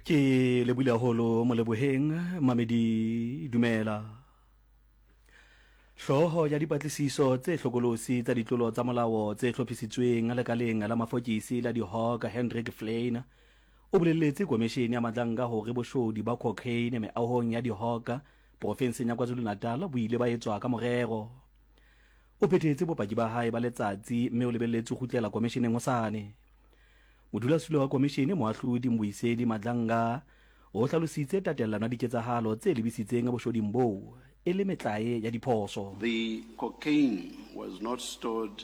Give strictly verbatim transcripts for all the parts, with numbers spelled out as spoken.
Ke lebile holo mo leboheng mamedi dumela. Hloho ya dipatlisiso tse hlokolosi tsa ditlolo tsa molao tse hlophisitsweng lekaleng la mafokisi la dihoka Hendrik Flyn o bolelletse komishene ya matlanka hore boshodi ba cocaine meahong ya dihoka profenseng ya KwaZulu-Natal bo ile ba etswa ka morero. O phethetse bopaki ba hae ba letsatsi mme o lebelletse ho kgutlela komisheneng hosane. Modulasetulo wa komishene Moahlodi Mbuisedi Madlanga o hlalositse tatellano ya diketsahalo tse lebisitseng boshoding boo e le metlae ya diphoso. The cocaine was not stored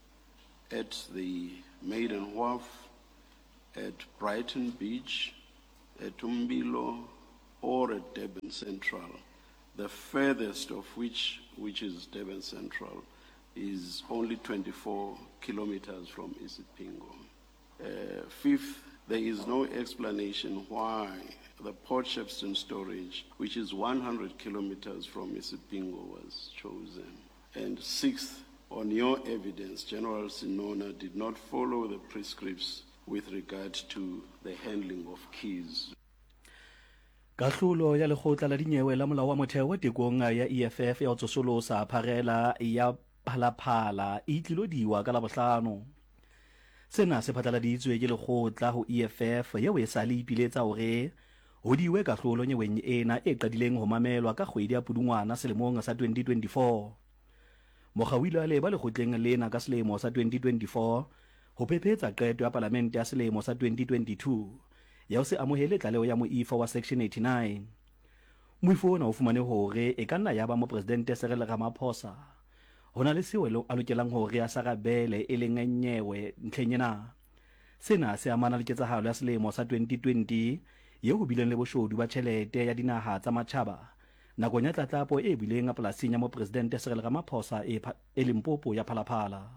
at the Maiden Wharf, at Brighton Beach, at Umbilo, or at Durban Central. The furthest of which, which is Durban Central, is only twenty-four kilometers from Isipingo. Uh, fifth, there is no explanation why the Port Shepstone storage, which is one hundred kilometers from Isipingo, was chosen. And sixth, on your evidence, General Sinona did not follow the prescripts with regard to the handling of keys. Kahlulo ya lekgotla la dinyewe la molao wa motheo tekong ya E F F ya ho tsosolosa pharela ya phalaphala e tlilodiwa ka Labohlano. Sena se phatlaladitswe ke lekgotla ho E F F yeo e sa le ipiletsa hore ho diwe kahlulo nyeweng ena e qadileng ho mamelwa ka kgwedi ya Pudungwana selemong sa twenty twenty-four. Mogawilo a leba lekgotleng lena ka selemo sa twenty twenty-four ho phephetsa qeto ya palamente ya selemo sa twenty twenty-two ya ho se amohele tlaleo ya moifo wa section eighty-nine. Moifo ona o fumane hore e ka nna ya ba mo presidente Cyril Ramaphosa hona le seo a lokelang hore a sarabele e leng nyewe ntlheng ena. Sena se amana le ketsahalo ya selemo sa twenty twenty yeo ho bileng le boshodu ba tjhelete ya dinaha tsa matjhaba nakong ya tlatlapo e bileng a polasing ya mo presidente Cyril Ramaphosa e Limpopo ya Phalaphala.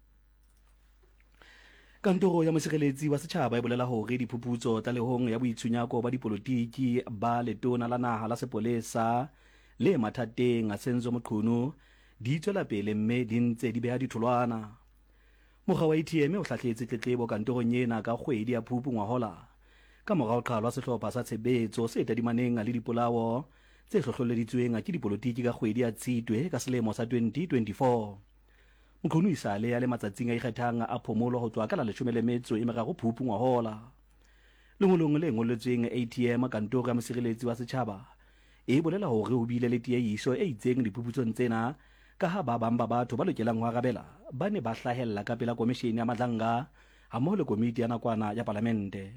Kantoro ya mosireletsi wa setjhaba e bolela hore diphuputso tsa lehong ya boitshunyako ba dipolotiki ba letona la naha la sepolesa le mathateng a Senzo Mqunu di tswela pele mme di ntse di beha ditholwana. Mokga wa A T M o hlahletse tletlebo kantorong ena ka kgwedi ya Phupu ngwahola ka morao qhalwa sehlopha sa tshebetso se tadimaneng le dipolao tse hlohlolleditsweng ke dipolotiki ka kgwedi ya Tshitwe ka selemo sa twenty twenty-four. Mqunu isale ya le matsatsing a ikgethang a phomolo ho tswa ka la leshome le metso e meraro Phupu ngwahola. Lengolong le ngolletsweng A T M kantoro ya mosireletsi wa setjhaba e bolela hore ho bile le tiehiso e itseng diphuputsong tsena ka ha ba bang ba batho ba lokelang ho arabela ba ne ba hlahella ka pela komishene ya Madlanga hammoho le komiti ya nakwana ya palamente.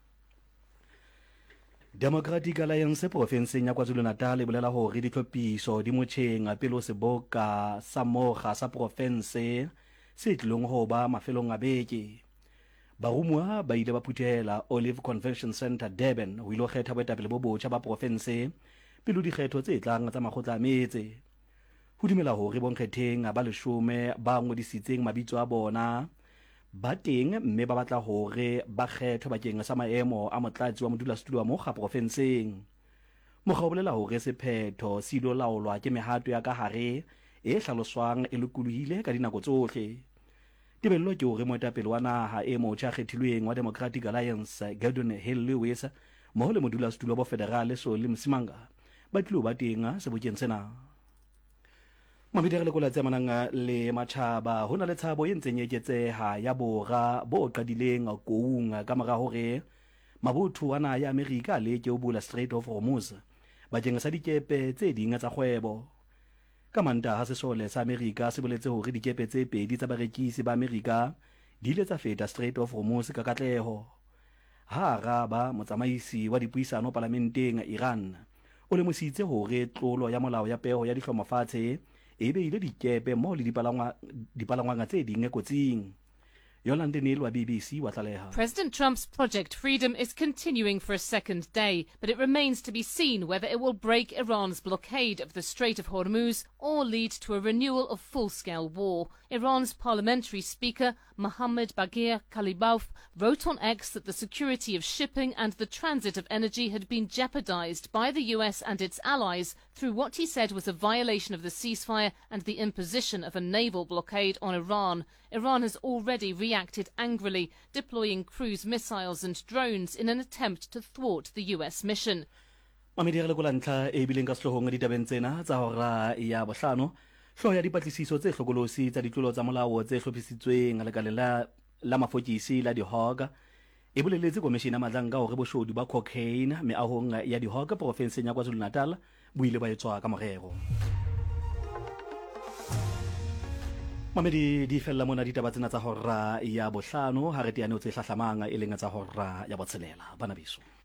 Democratic Alliance profenseng ya KwaZulu-Natal e bolela hore ditlhophiso di motjheng a pelo seboka sa moga sa profense se tlong ho ba mafelong a beke. Barumwa ba ile ba phuthela Olive Convention Centre Durban ho ilo kgetha boetapele bo botjha ba profense pelo dikgetho tse tlang tsa makgotla a metse. Ho dumela hore bonkgetheng ba leshome ba ngodisitseng mabitso a bona ba teng mme ba batla hore ba kgethwe bakeng sa maemo a motlatsi wa modulasetulo wa mokga profenseng. Mokga o bolela hore sephetho se ilo laolwa ke mehato ya ka hare e hlaloswang e lokolohile ka dinako tsohle. Tebello ke hore moetapele wa naha e motjha a kgethilweng wa Democratic Alliance Gordon Hill Lewis mmoho le modulasetulo wa federal Solly Msimanga ba tlilo ba teng sebokeng sena. Mamedere le kolatse mananga le matjhaba hona le tshabo e ntseng eketseha ya bora bo qadileng kounga ka mora hore mabotho ana ya America le ke o bula Strait of Hormuz bakeng sa dikepe tse ding tsa kgwebo. Ka manta ha sesole sa America se boletse hore dikepe tse pedi tsa barekisi ba America di ile tsa feta Strait of Hormuz ka katleho. Ha raba motsamaisi wa dipuisano parlamenteng Iran o le mositse hore tlolo ya molao ya peo ya dihlomafatshe ebe ile dikepe mo le dipalangwa dipalangwanga tse ding kotsing. Yolande Neil wa B B C wa tlaleha. President Trump's Project Freedom is continuing for a second day, but it remains to be seen whether it will break Iran's blockade of the Strait of Hormuz or lead to a renewal of full-scale war. Iran's parliamentary speaker, Mohammad Bagher Kalibouf, wrote on X that the security of shipping and the transit of energy had been jeopardized by the U S and its allies through what he said was a violation of the ceasefire and the imposition of a naval blockade on Iran. Iran has already reacted angrily, deploying cruise missiles and drones in an attempt to thwart the U S mission. Mamedi re lekola ntlha e bileng ka sehloohong ditabeng tsena tsa hora ya bohlano. Hloho ya dipatlisiso tse hlokolosi tsa ditlolo tsa molao tse hlophisitsweng lekaleng la la mafokisi la dihoga e boleletse komishene matlang ka hore boshodu ba cocaine meahong ya dihoga profenseng ya KwaZulu-Natal bo ile ba etswa ka morero. Mamedi di fella mona ditaba tsena tsa hora ya bohlano ha re teane o tse hlahlamang e leng tsa hora ya botshelela bana biso.